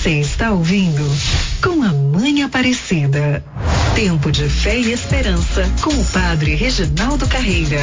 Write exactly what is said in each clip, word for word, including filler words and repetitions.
Você está ouvindo Com a Mãe Aparecida. Tempo de fé e esperança com o Padre Reginaldo Carreira.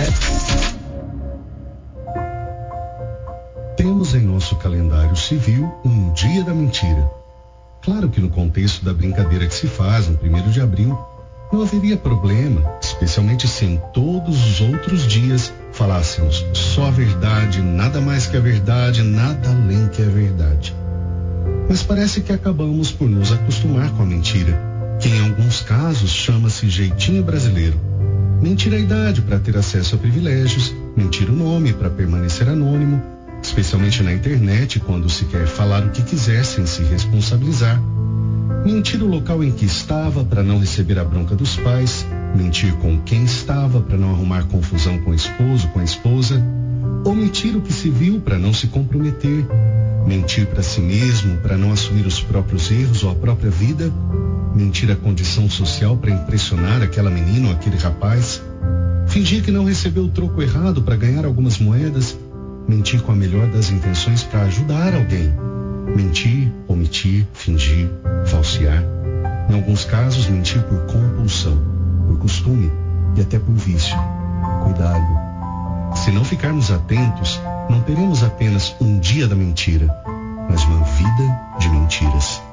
Temos em nosso calendário civil um dia da mentira. Claro que no contexto da brincadeira que se faz no primeiro de abril, não haveria problema, especialmente se em todos os outros dias falássemos só a verdade, nada mais que a verdade, nada além que a verdade. Mas parece que acabamos por nos acostumar com a mentira, que em alguns casos chama-se jeitinho brasileiro. Mentir a idade para ter acesso a privilégios, mentir o nome para permanecer anônimo, especialmente na internet, quando se quer falar o que quiser sem se responsabilizar. Mentir o local em que estava para não receber a bronca dos pais, mentir com quem estava para não arrumar confusão com o esposo, com a esposa, omitir o que se viu para não se comprometer, mentir para si mesmo para não assumir os próprios erros ou a própria vida, mentir a condição social para impressionar aquela menina ou aquele rapaz, fingir que não recebeu o troco errado para ganhar algumas moedas, mentir com a melhor das intenções para ajudar alguém, mentir, omitir, fingir, falsear. Em alguns casos, mentir por compulsão, por costume e até por vício. Cuidado. Se não ficarmos atentos, não teremos apenas um dia da mentira, mas uma vida de mentiras.